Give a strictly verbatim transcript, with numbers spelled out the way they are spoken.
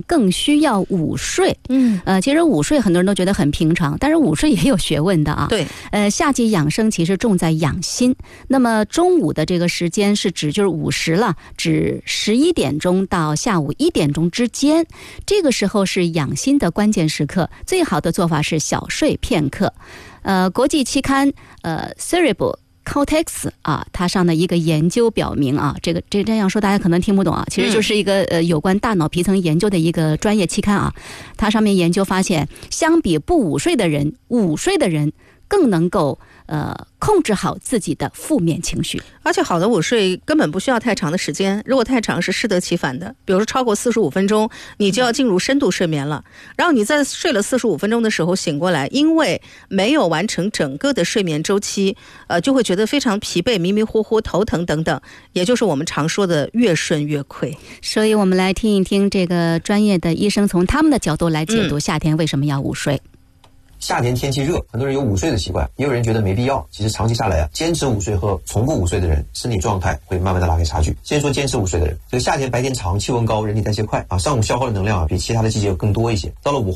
更需要午睡。嗯，呃，其实午睡很多人都觉得很平常，但是午睡也有学问的啊。 对， 呃，夏季养生其实重在养心。那么中午的这个时间是指就是午时了，指十一点钟到下午一点钟之间，这个时候是养心的关键时刻。最好的做法是小睡片刻。呃，国际期刊呃 Cerebral Cortex 啊，它上的一个研究表明啊，这个这这样说大家可能听不懂啊，其实就是一个呃有关大脑皮层研究的一个专业期刊啊。它上面研究发现，相比不午睡的人，午睡的人更能够呃控制好自己的负面情绪。 而且好的午睡根本不需要太长的时间，如果太长是适得其反的。比如说超过四十五分钟，你就要进入深度睡眠了。然后你在睡了四十五分钟的时候醒过来，因为没有完成整个的睡眠周期，呃，就会觉得非常疲惫、迷迷糊糊、头疼等等，也就是我们常说的越睡越亏。 所以我们来听一听这个专业的医生从他们的角度来解读夏天为什么要午睡。 嗯夏天天气热，很多人有午睡的习惯，也有人觉得没必要。其实长期下来啊，坚持午睡和从不午睡的人，身体状态会慢慢的拉开差距。先说坚持午睡的人，这个夏天白天长，气温高，人体代谢快啊，上午消耗的能量啊比其他的季节更多一些。到了午后